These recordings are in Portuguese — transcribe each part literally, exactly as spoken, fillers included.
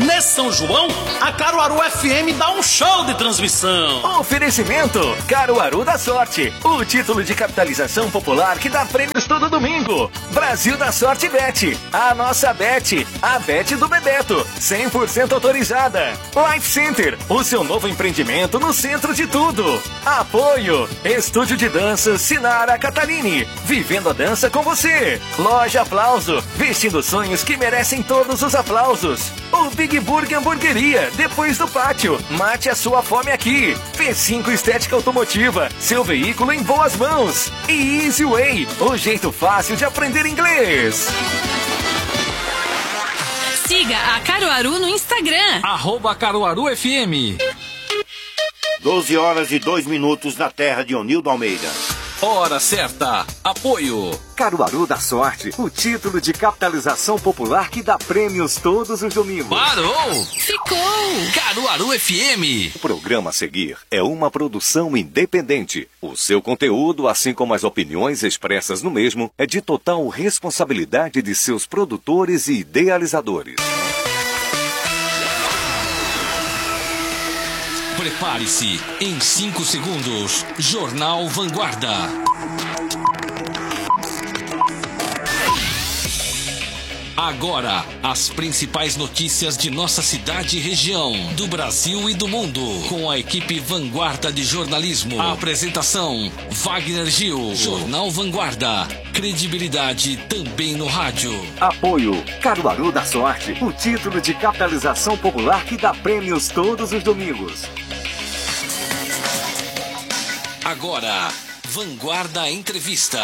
Nesse São João, a Caruaru F M dá um show de transmissão. Oferecimento Caruaru da Sorte, o título de capitalização popular que dá prêmios todo domingo. Brasil da Sorte Bet, a nossa Bet, a Bet do Bebeto, cem por cento autorizada. Life Center, o seu novo empreendimento no centro de tudo. Apoio, Estúdio de Dança Sinara Catalini, vivendo a dança com você. Loja Aplauso, vestindo sonhos que merecem todos os aplausos. O Big Burger Hamburgueria, depois do pátio, mate a sua fome aqui. P cinco Estética Automotiva, seu veículo em boas mãos. E Easy Way, o jeito fácil de aprender inglês. Siga a Caruaru no Instagram. Arroba Caruaru F M. doze horas e dois minutos na terra de Onildo Almeida. Hora certa. Apoio. Caruaru da Sorte, o título de capitalização popular que dá prêmios todos os domingos. Parou! Ficou! Caruaru F M. O programa a seguir é uma produção independente. O seu conteúdo, assim como as opiniões expressas no mesmo, é de total responsabilidade de seus produtores e idealizadores. Prepare-se, em cinco segundos, Jornal Vanguarda. Agora, as principais notícias de nossa cidade e região, do Brasil e do mundo, com a equipe Vanguarda de Jornalismo. A apresentação, Wagner Gil. Jornal Vanguarda. Credibilidade também no rádio. Apoio, Caruaru da Sorte, o título de capitalização popular que dá prêmios todos os domingos. Agora, Vanguarda Entrevista.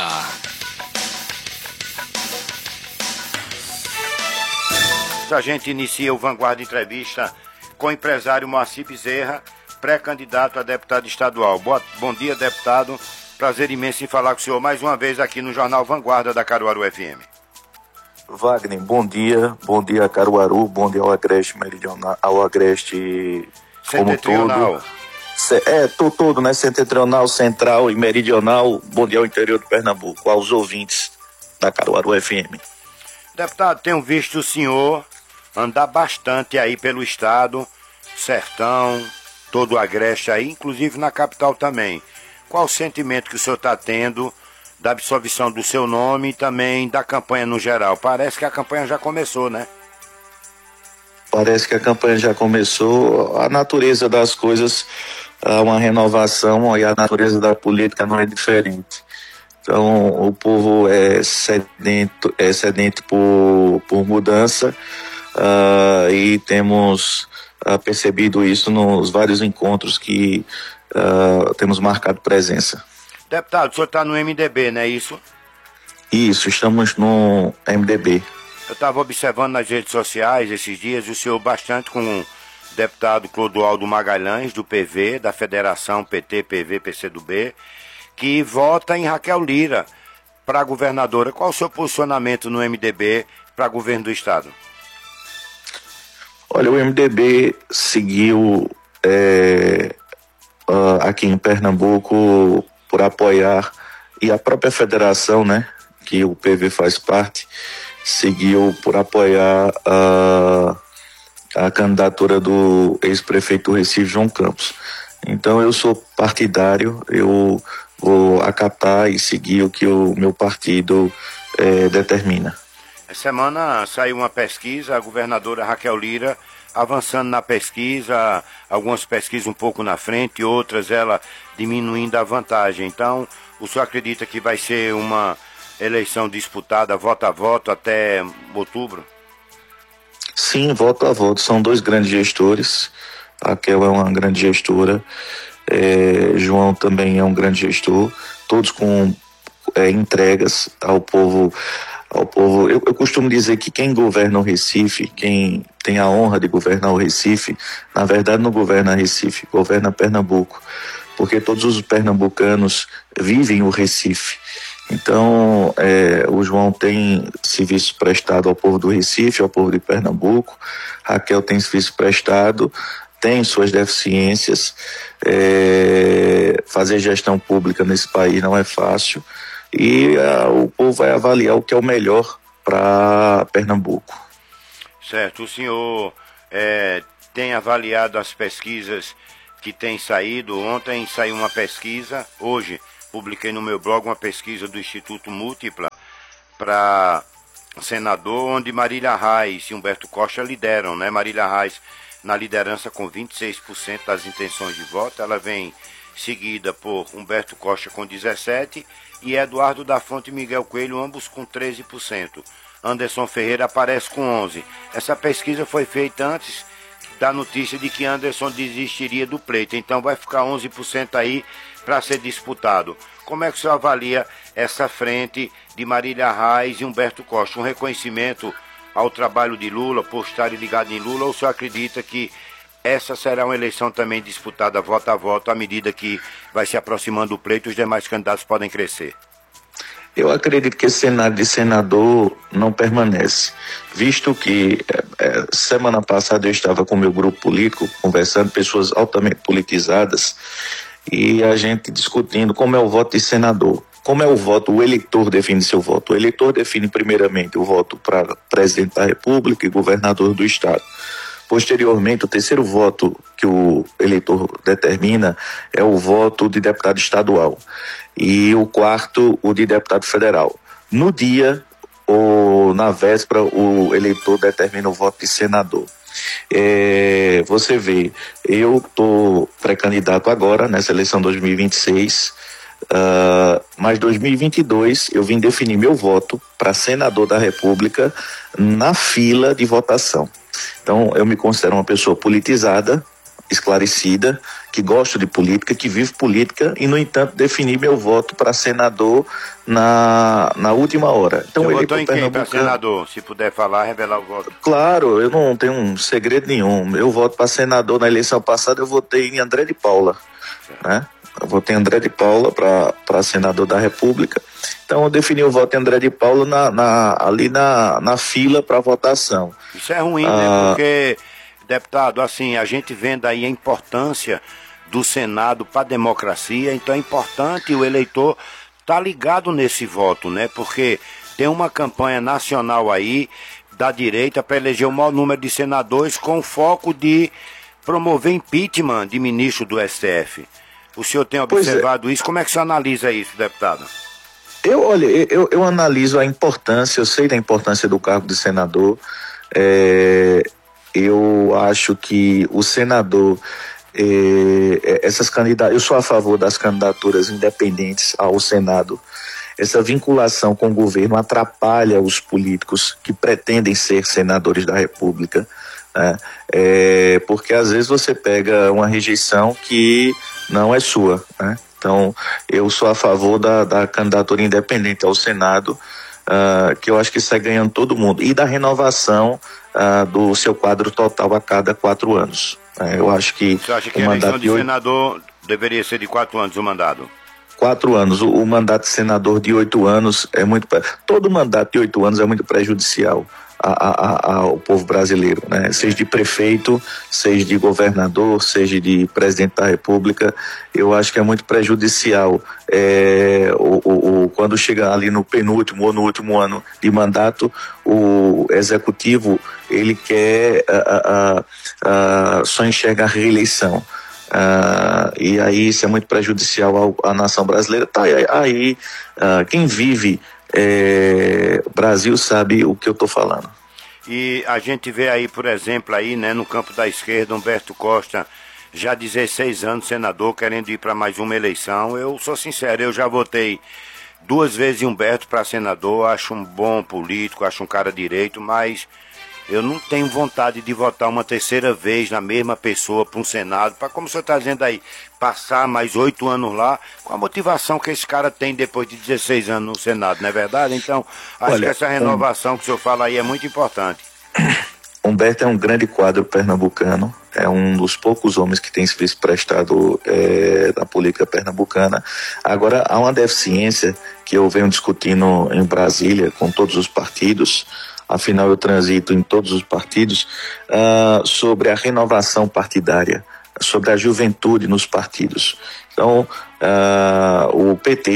A gente inicia o Vanguarda Entrevista com o empresário Moacir Bezerra, pré-candidato a deputado estadual. Boa, bom dia, deputado. Prazer imenso em falar com o senhor mais uma vez aqui no Jornal Vanguarda da Caruaru F M. Wagner, bom dia. Bom dia, Caruaru. Bom dia ao Agreste Meridional, ao Agreste como todo. É, tô todo, né? Setentrional, Central e Meridional. Bom dia ao interior do Pernambuco, aos ouvintes da Caruaru F M. Deputado, tenho visto o senhor andar bastante aí pelo estado, sertão, todo o Agreste aí, inclusive na capital também. Qual o sentimento que o senhor está tendo da absolvição do seu nome e também da campanha no geral? Parece que a campanha já começou, né? Parece que a campanha já começou. A natureza das coisas, há uma renovação e a natureza da política não é diferente. Então, o povo é sedento, é sedento por, por mudança uh, e temos uh, percebido isso nos vários encontros que uh, temos marcado presença. Deputado, o senhor está no M D B, não é isso? Isso, estamos no M D B. Eu estava observando nas redes sociais esses dias o senhor bastante com o deputado Clodoaldo Magalhães, do P V, da Federação P T, P V, P C do B, que vota em Raquel Lira para governadora. Qual o seu posicionamento no M D B para governo do estado? Olha, o M D B seguiu é, uh, aqui em Pernambuco por apoiar, e a própria federação, né, que o P V faz parte, seguiu por apoiar uh, a candidatura do ex-prefeito do Recife, João Campos. Então eu sou partidário, eu vou acatar e seguir o que o meu partido eh, determina. Essa semana saiu uma pesquisa, a governadora Raquel Lira avançando na pesquisa, algumas pesquisas um pouco na frente, outras ela diminuindo a vantagem. Então, o senhor acredita que vai ser uma eleição disputada voto a voto até outubro? Sim, voto a voto. São dois grandes gestores. A Raquel é uma grande gestora, é, João também é um grande gestor, todos com é, entregas ao povo. Ao povo. Eu, eu costumo dizer que quem governa o Recife, quem tem a honra de governar o Recife, na verdade não governa Recife, governa Pernambuco, porque todos os pernambucanos vivem o Recife. Então, é, o João tem serviço prestado ao povo do Recife, ao povo de Pernambuco, Raquel tem serviço prestado, tem suas deficiências, é, fazer gestão pública nesse país não é fácil, e a, o povo vai avaliar o que é o melhor para Pernambuco. Certo, o senhor é, tem avaliado as pesquisas que têm saído. Ontem saiu uma pesquisa, hoje publiquei no meu blog uma pesquisa do Instituto Múltipla para senador, onde Marília Reis e Humberto Costa lideram, né? Marília Reis na liderança com vinte e seis por cento das intenções de voto, ela vem seguida por Humberto Costa com dezessete por cento e Eduardo da Fonte e Miguel Coelho, ambos com treze por cento. Anderson Ferreira aparece com onze por cento. Essa pesquisa foi feita antes da notícia de que Anderson desistiria do pleito, então vai ficar onze por cento aí para ser disputado. Como é que o senhor avalia essa frente de Marília Reis e Humberto Costa? Um reconhecimento ao trabalho de Lula, por estar ligado em Lula, ou o senhor acredita que essa será uma eleição também disputada voto a voto, à medida que vai se aproximando o pleito, os demais candidatos podem crescer? Eu acredito que esse cenário de senador não permanece, visto que é, semana passada eu estava com o meu grupo político, conversando, pessoas altamente politizadas, e a gente discutindo como é o voto de senador. Como é o voto, o eleitor define seu voto. O eleitor define primeiramente o voto para presidente da República e governador do estado. Posteriormente, o terceiro voto que o eleitor determina é o voto de deputado estadual. E o quarto, o de deputado federal. No dia ou na véspera, o eleitor determina o voto de senador. É, você vê, eu estou pré-candidato agora, nessa eleição dois mil e vinte e seis, uh, mas dois mil e vinte e dois eu vim definir meu voto para senador da República na fila de votação. Então, eu me considero uma pessoa politizada, esclarecida, que gosta de política, que vive política e, no entanto, defini meu voto para senador na, na última hora. Então, Você ele votou em quem para senador? Se puder falar, revelar o voto. Claro, eu não tenho um segredo nenhum. Eu voto para senador. Na eleição passada eu votei em André de Paula, né? Eu votei em André de Paula para senador da República. Então eu defini o voto em André de Paula na, na, ali na, na fila para votação. Isso é ruim, ah, né? Porque, deputado, assim, a gente vendo aí a importância do Senado para a democracia, então é importante o eleitor estar ligado nesse voto, né? Porque tem uma campanha nacional aí da direita para eleger o maior número de senadores com foco de promover impeachment de ministro do S T F. O senhor tem observado é. isso? Como é que você analisa isso, deputado? Eu, olha, eu, eu analiso a importância, eu sei da importância do cargo de senador. É, eu acho que o senador, é, essas candidaturas, eu sou a favor das candidaturas independentes ao Senado. Essa vinculação com o governo atrapalha os políticos que pretendem ser senadores da República, né? É, porque às vezes você pega uma rejeição que não é sua, né? Então, eu sou a favor da, da candidatura independente ao Senado, uh, que eu acho que sai ganhando todo mundo, e da renovação uh, do seu quadro total a cada quatro anos. Uh, eu acho que Você acha que a eleição de senador deveria ser de quatro anos o mandato? Quatro anos. O, o mandato de senador de oito anos é muito... Todo mandato de oito anos é muito prejudicial A, a, a, ao povo brasileiro, né? Seja de prefeito, seja de governador, seja de presidente da República, eu acho que é muito prejudicial é, o, o, o, quando chega ali no penúltimo ou no último ano de mandato, o executivo, ele quer a, a, a, só enxerga a reeleição. Uh, e aí isso é muito prejudicial ao, à nação brasileira. Tá, aí, aí uh, quem vive É, o Brasil sabe o que eu estou falando. E a gente vê aí, por exemplo, aí, né, no campo da esquerda, Humberto Costa, já dezesseis anos, senador, querendo ir para mais uma eleição. Eu sou sincero, eu já votei duas vezes em Humberto para senador, acho um bom político, acho um cara direito, mas eu não tenho vontade de votar uma terceira vez na mesma pessoa para um Senado, para, como o senhor está dizendo aí, passar mais oito anos lá, com a motivação que esse cara tem depois de dezesseis anos no Senado, não é verdade? Então, acho Olha, que essa renovação um... que o senhor fala aí é muito importante. Humberto é um grande quadro pernambucano, é um dos poucos homens que tem se visto prestado é, na política pernambucana. Agora, há uma deficiência que eu venho discutindo em Brasília com todos os partidos, afinal eu transito em todos os partidos, uh, sobre a renovação partidária, sobre a juventude nos partidos. Então, uh, o P T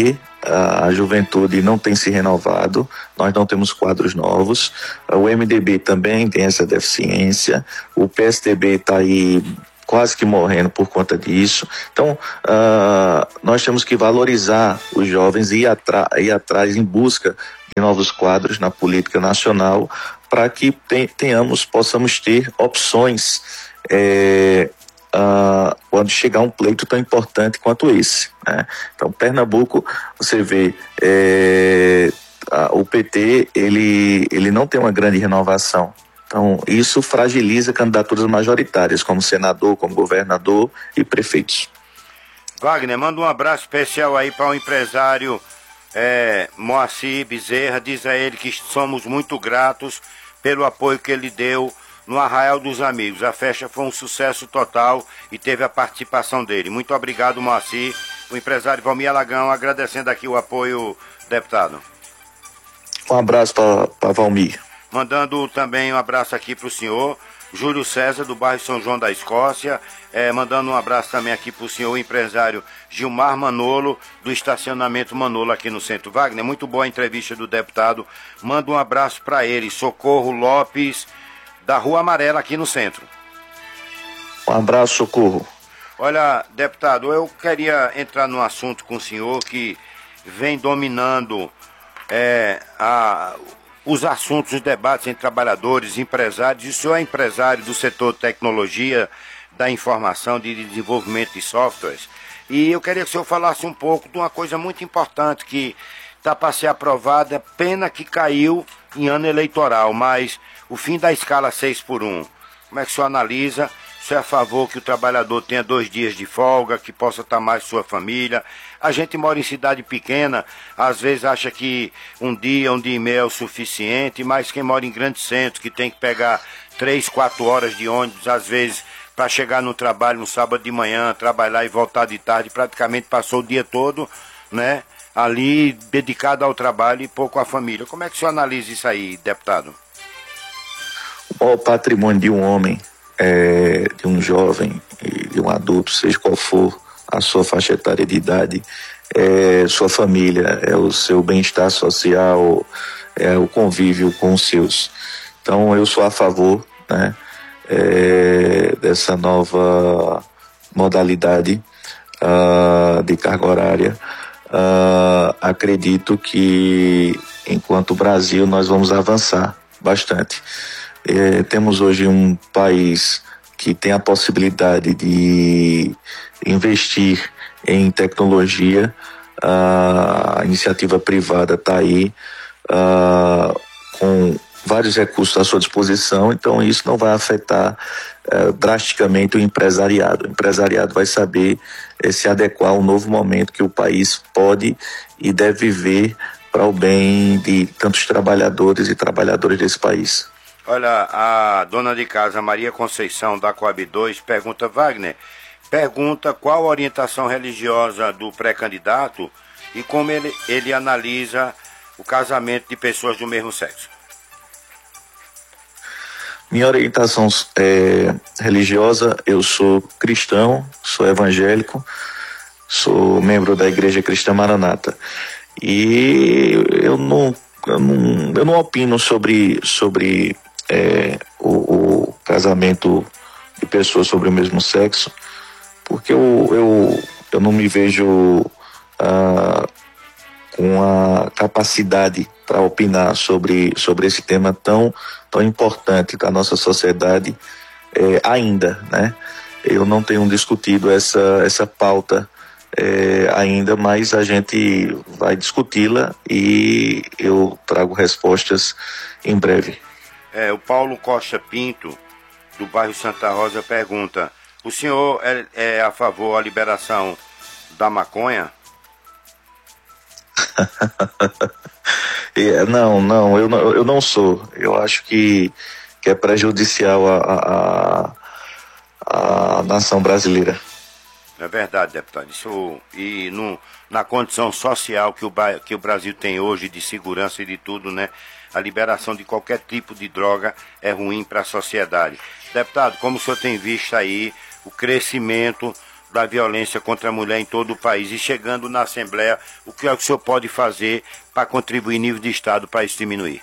a juventude não tem se renovado, nós não temos quadros novos, o M D B também tem essa deficiência, o P S D B está aí quase que morrendo por conta disso. Então, uh, nós temos que valorizar os jovens e ir, atra- ir atrás em busca de novos quadros na política nacional para que ten- tenhamos, possamos ter opções é, uh, quando chegar um pleito tão importante quanto esse, né? Então, Pernambuco, você vê, é, a, o P T, ele, ele não tem uma grande renovação. Então, isso fragiliza candidaturas majoritárias, como senador, como governador e prefeitos. Wagner, manda um abraço especial aí para o empresário é, Moacir Bezerra. Diz a ele que somos muito gratos pelo apoio que ele deu no Arraial dos Amigos. A festa foi um sucesso total e teve a participação dele. Muito obrigado, Moacir. O empresário Valmir Alagão agradecendo aqui o apoio, deputado. Um abraço para Valmir. Mandando também um abraço aqui para o senhor Júlio César, do bairro São João da Escócia. É, mandando um abraço também aqui para o senhor empresário Gilmar Manolo, do estacionamento Manolo aqui no centro. Wagner, muito boa a entrevista do deputado. Manda um abraço para ele, Socorro Lopes, da Rua Amarela aqui no centro. Um abraço, Socorro. Olha, deputado, eu queria entrar num assunto com o senhor que vem dominando é, a... os assuntos, os debates entre trabalhadores, empresários. O senhor é empresário do setor de tecnologia, da informação, de desenvolvimento de softwares. E eu queria que o senhor falasse um pouco de uma coisa muito importante que está para ser aprovada, pena que caiu em ano eleitoral, mas o fim da escala seis por um. Como é que o senhor analisa? O senhor é a favor que o trabalhador tenha dois dias de folga, que possa estar mais com sua família? A gente mora em cidade pequena, às vezes acha que um dia, um dia e meio é o suficiente, mas quem mora em grande centro, que tem que pegar três, quatro horas de ônibus, às vezes, para chegar no trabalho no sábado de manhã, trabalhar e voltar de tarde, praticamente passou o dia todo, né, ali dedicado ao trabalho e pouco à família. Como é que o senhor analisa isso aí, deputado? O patrimônio de um homem, é, de um jovem, de um adulto, seja qual for a sua faixa etária de idade, é sua família, é o seu bem-estar social, é o convívio com os seus. Então eu sou a favor, né, é, dessa nova modalidade uh, de carga horária. Uh, acredito que enquanto Brasil nós vamos avançar bastante. É, temos hoje um país que tem a possibilidade de investir em tecnologia, a iniciativa privada está aí uh, com vários recursos à sua disposição, então isso não vai afetar uh, drasticamente o empresariado. O empresariado vai saber uh, se adequar ao novo momento que o país pode e deve viver para o bem de tantos trabalhadores e trabalhadoras desse país. Olha, a dona de casa Maria Conceição da Coab dois pergunta, Wagner, pergunta qual a orientação religiosa do pré-candidato e como ele, ele analisa o casamento de pessoas do mesmo sexo. Minha orientação é, religiosa, eu sou cristão, sou evangélico, sou membro da Igreja Cristã Maranata. E eu não, eu não, eu não opino sobre, sobre é, o, o casamento de pessoas sobre o mesmo sexo, porque eu, eu, eu não me vejo ah, com a capacidade para opinar sobre, sobre esse tema tão, tão importante da nossa sociedade é, ainda, né? Eu não tenho discutido essa, essa pauta É, ainda, mas a gente vai discuti-la e eu trago respostas em breve. É, o Paulo Costa Pinto, do bairro Santa Rosa, pergunta, o senhor é, é a favor da liberação da maconha? é, não, não eu, não, eu não sou. Eu acho que, que é prejudicial à a, a, a nação brasileira. É verdade, deputado. Isso, e no, na condição social que o, que o Brasil tem hoje, de segurança e de tudo, né? A liberação de qualquer tipo de droga é ruim para a sociedade. Deputado, como o senhor tem visto aí o crescimento da violência contra a mulher em todo o país. E chegando na Assembleia, o que é que o senhor pode fazer para contribuir em nível de Estado para isso diminuir?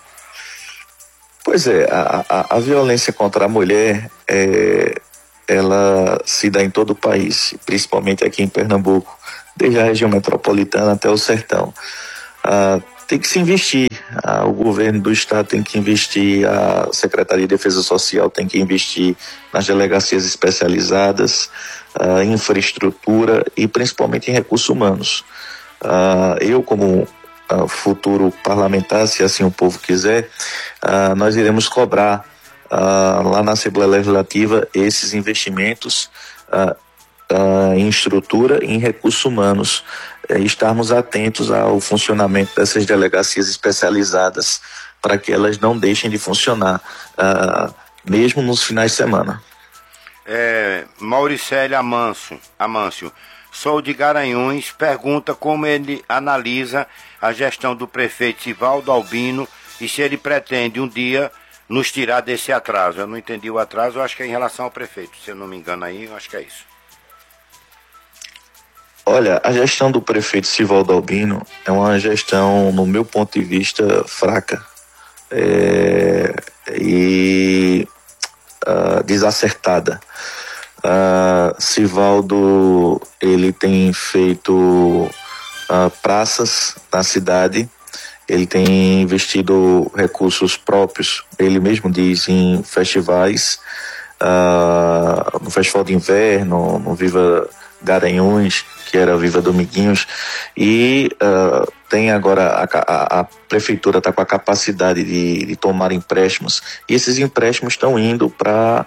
Pois é, a, a, a violência contra a mulher, é, ela se dá em todo o país, principalmente aqui em Pernambuco, desde a região metropolitana até o sertão. Ah, tem que se investir, ah, o governo do estado tem que investir, a Secretaria de Defesa Social tem que investir nas delegacias especializadas, ah, infraestrutura e principalmente em recursos humanos. Ah, eu, como Uh, futuro parlamentar, se assim o povo quiser, uh, nós iremos cobrar uh, lá na Assembleia Legislativa esses investimentos uh, uh, em estrutura e em recursos humanos, uh, estarmos atentos ao funcionamento dessas delegacias especializadas para que elas não deixem de funcionar, uh, mesmo nos finais de semana. É, Mauricélio Amâncio, Amâncio, sou de Garanhuns, pergunta como ele analisa a gestão do prefeito Sivaldo Albino e se ele pretende um dia nos tirar desse atraso. Eu não entendi o atraso, eu acho que é em relação ao prefeito, se eu não me engano aí, eu acho que é isso. Olha, a gestão do prefeito Sivaldo Albino é uma gestão, no meu ponto de vista, fraca é, e uh, desacertada. Uh, Sivaldo, ele tem feito uh, praças na cidade, ele tem investido recursos próprios, ele mesmo diz, em festivais, uh, no Festival de Inverno, no Viva Garanhuns, que era Viva Dominguinhos, e uh, tem agora, a, a, a prefeitura está com a capacidade de, de tomar empréstimos, e esses empréstimos estão indo para...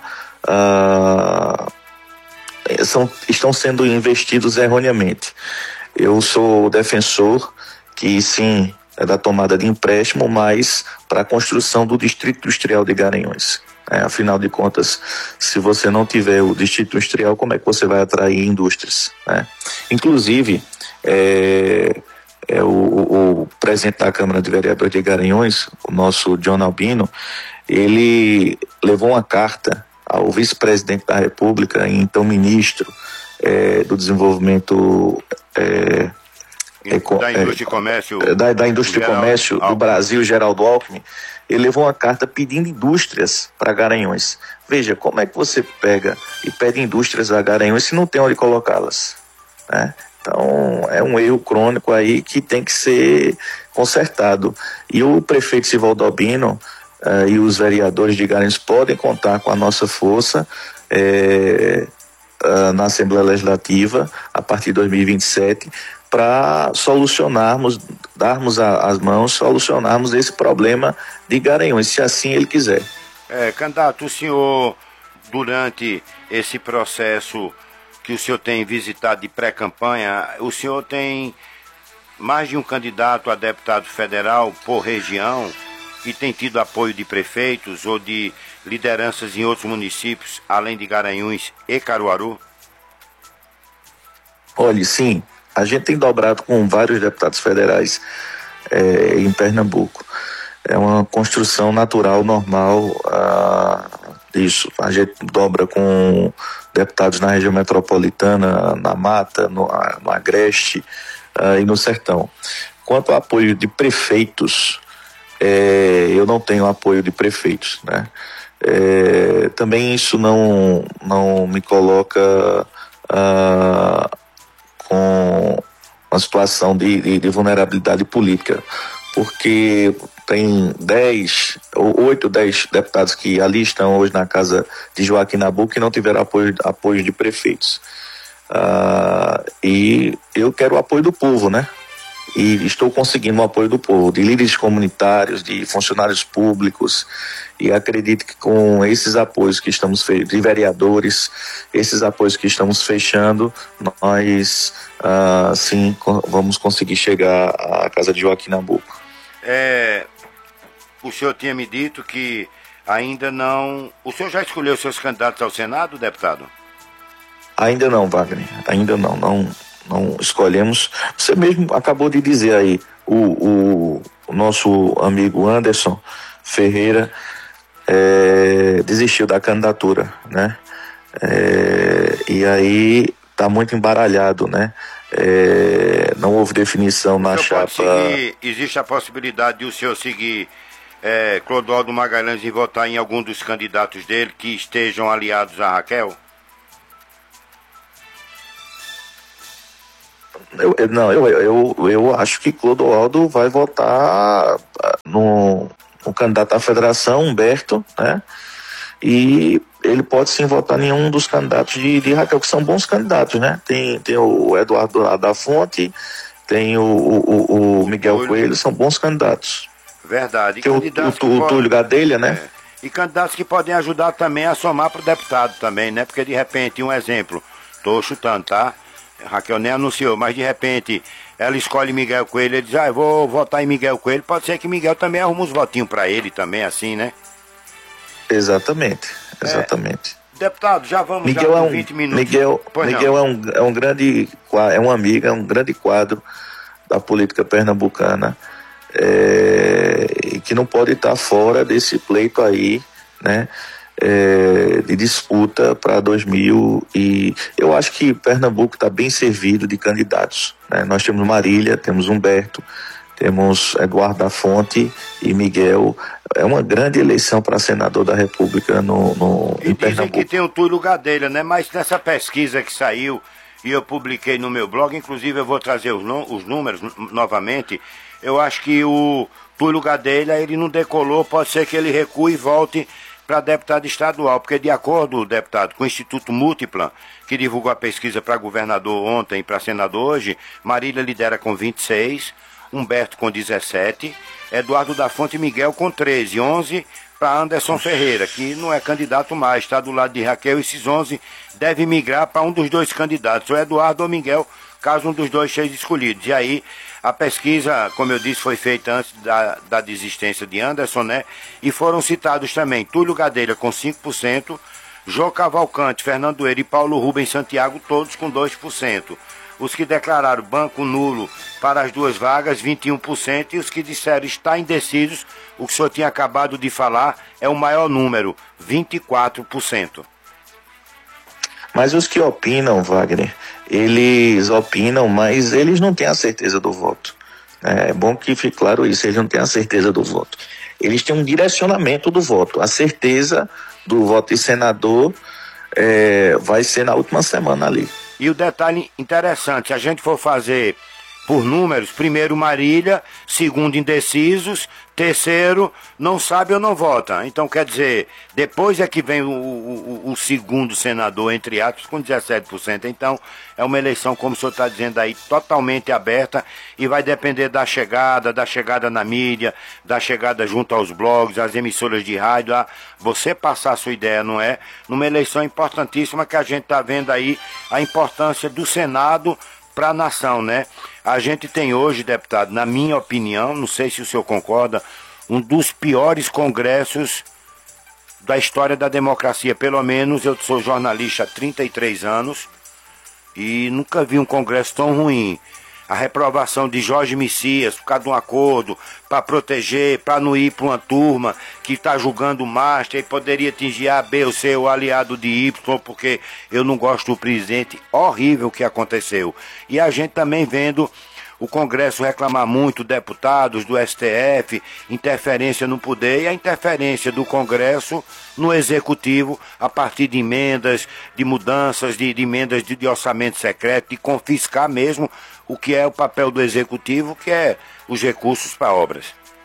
Uh, São, estão sendo investidos erroneamente. Eu sou defensor que sim, é da tomada de empréstimo, mas para a construção do Distrito Industrial de Garanhuns. É, afinal de contas, se você não tiver o Distrito Industrial, como é que você vai atrair indústrias? Né? Inclusive, é, é o, o, o presidente da Câmara de Vereadores de Garanhuns, o nosso John Albino, ele levou uma carta ao vice-presidente da República e então ministro é, do Desenvolvimento é, da Indústria e Comércio, da, da Indústria e Comércio do Brasil, Geraldo Alckmin. Ele levou uma carta pedindo indústrias para Garanhuns. Veja, como é que você pega e pede indústrias a Garanhuns se não tem onde colocá-las, né? Então, é um erro crônico aí que tem que ser consertado. E o prefeito Sivaldo Albino Uh, e os vereadores de Garanhuns podem contar com a nossa força é, uh, na Assembleia Legislativa a partir de dois mil e vinte e sete para solucionarmos, darmos a, as mãos, solucionarmos esse problema de Garanhuns, se assim ele quiser. É, candidato, o senhor, durante esse processo que o senhor tem visitado de pré-campanha, o senhor tem mais de um candidato a deputado federal por região e tem tido apoio de prefeitos ou de lideranças em outros municípios, além de Garanhuns e Caruaru? Olha, sim, a gente tem dobrado com vários deputados federais é, em Pernambuco. É uma construção natural, normal, ah, isso. A gente dobra com deputados na região metropolitana, na Mata, no, no Agreste ah, e no Sertão. Quanto ao apoio de prefeitos, É, eu não tenho apoio de prefeitos, né? É, também isso não, não me coloca ah, com uma situação de, de, de vulnerabilidade política, porque tem dez, ou oito, dez deputados que ali estão hoje na casa de Joaquim Nabuco que não tiveram apoio, apoio de prefeitos. Ah, e eu quero o apoio do povo, né? E estou conseguindo o apoio do povo, de líderes comunitários, de funcionários públicos, e acredito que com esses apoios que estamos fechando, de vereadores, esses apoios que estamos fechando, nós ah, sim vamos conseguir chegar à casa de Joaquim Nabuco. É, o senhor tinha me dito que ainda não... O senhor já escolheu seus candidatos ao Senado, deputado? Ainda não, Wagner, ainda não, não... não escolhemos. Você mesmo acabou de dizer aí, o, o, o nosso amigo Anderson Ferreira é, desistiu da candidatura, né? É, e aí está muito embaralhado, né? É, não houve definição na chapa. Seguir, existe a possibilidade de o senhor seguir é, Clodoaldo Magalhães e votar em algum dos candidatos dele que estejam aliados a Raquel? Eu, eu, não, eu, eu, eu acho que Clodoaldo vai votar no, no candidato à federação, Humberto, né? E ele pode sim votar em um dos candidatos de, de Raquel, que são bons candidatos, né? Tem, tem o Eduardo da Fonte, tem o, o, o Miguel Túlio. Coelho, são bons candidatos. Verdade. E tem o, o, o Túlio Gadelha, né? É. E candidatos que podem ajudar também a somar para o deputado também, né? Porque de repente, um exemplo, tô chutando, tá? Raquel nem anunciou, mas de repente ela escolhe Miguel Coelho, ele diz, ah, eu vou votar em Miguel Coelho, pode ser que Miguel também arruma uns votinhos para ele também, assim, né? Exatamente, exatamente. É, deputado, já vamos Miguel já é um, vinte minutos. Miguel, Miguel é, um, é um grande, é um amigo, é um grande quadro da política pernambucana, é, e que não pode estar fora desse pleito aí, né? É, de disputa para dois mil e eu acho que Pernambuco está bem servido de candidatos, né? Nós temos Marília, temos Humberto, temos Eduardo da Fonte e Miguel. É uma grande eleição para senador da República no, no, e em dizem Pernambuco. Que tem o Túlio Gadelha, né? Mas nessa pesquisa que saiu e eu publiquei no meu blog, inclusive eu vou trazer os, os números novamente, eu acho que o Túlio Gadelha, ele não decolou, pode ser que ele recue e volte para deputado estadual, porque de acordo, deputado, com o Instituto Múltipla, que divulgou a pesquisa para governador ontem e para senador hoje, Marília lidera com vinte e seis, Humberto com dezessete, Eduardo da Fonte e Miguel com treze, onze para Anderson Ferreira, que não é candidato mais, está do lado de Raquel, esses onze devem migrar para um dos dois candidatos, ou Eduardo ou Miguel, caso um dos dois seja escolhido. E aí, a pesquisa, como eu disse, foi feita antes da, da desistência de Anderson, né? E foram citados também Túlio Gadelha com cinco por cento, Jô Cavalcante, Fernando Eira e Paulo Rubens Santiago, todos com dois por cento. Os que declararam banco nulo para as duas vagas, vinte e um por cento. E os que disseram está indecisos, o que o senhor tinha acabado de falar, é o maior número, vinte e quatro por cento. Mas os que opinam, Wagner, eles opinam, mas eles não têm a certeza do voto. É bom que fique claro isso, eles não têm a certeza do voto. Eles têm um direcionamento do voto. A certeza do voto de senador é, vai ser na última semana ali. E o detalhe interessante, se a gente for fazer por números, primeiro Marília, segundo indecisos, terceiro não sabe ou não vota. Então quer dizer, depois é que vem o, o, o segundo senador, entre aspas, com dezessete por cento. Então é uma eleição, como o senhor está dizendo aí, totalmente aberta e vai depender da chegada, da chegada na mídia, da chegada junto aos blogs, às emissoras de rádio, a você passar a sua ideia, não é? Numa eleição importantíssima que a gente está vendo aí a importância do Senado para a nação, né? A gente tem hoje, deputado, na minha opinião, não sei se o senhor concorda, um dos piores congressos da história da democracia. Pelo menos eu sou jornalista há trinta e três anos e nunca vi um congresso tão ruim. A reprovação de Jorge Messias por causa de um acordo para proteger, para não ir para uma turma que está julgando o master e poderia atingir A, B ou C, o aliado de Y, porque eu não gosto do presidente. Horrível o que aconteceu. E a gente também vendo o Congresso reclamar muito, deputados do S T F, interferência no poder e a interferência do Congresso no Executivo a partir de emendas, de mudanças, de, de emendas de, de orçamento secreto, de confiscar mesmo o que é o papel do Executivo, que é os recursos para obras.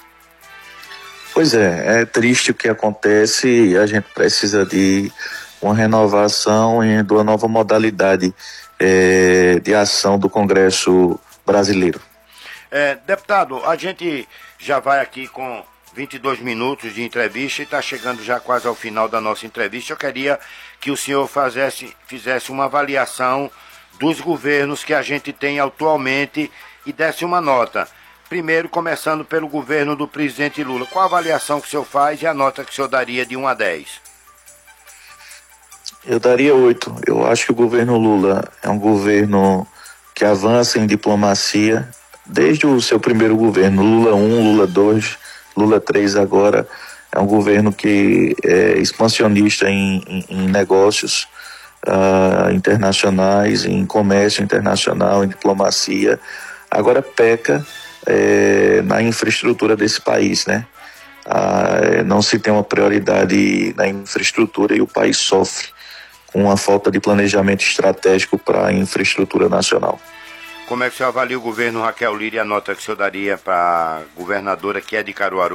Pois é, é triste o que acontece e a gente precisa de uma renovação e de uma nova modalidade é, de ação do Congresso brasileiro. É, deputado, a gente já vai aqui com vinte e dois minutos de entrevista e está chegando já quase ao final da nossa entrevista. Eu queria que o senhor fizesse, fizesse uma avaliação dos governos que a gente tem atualmente e desse uma nota. Primeiro, começando pelo governo do presidente Lula. Qual a avaliação que o senhor faz e a nota que o senhor daria de um a dez? Eu daria oito. Eu acho que o governo Lula é um governo que avança em diplomacia desde o seu primeiro governo, Lula um, Lula dois, Lula três agora. É um governo que é expansionista em, em, em negócios, uh, internacionais, em comércio internacional, em diplomacia. Agora peca é, na infraestrutura desse país, né? Ah, não se tem uma prioridade na infraestrutura e o país sofre com a falta de planejamento estratégico para a infraestrutura nacional. Como é que o senhor avalia o governo Raquel Lira e a nota que o senhor daria para a governadora que é de Caruaru?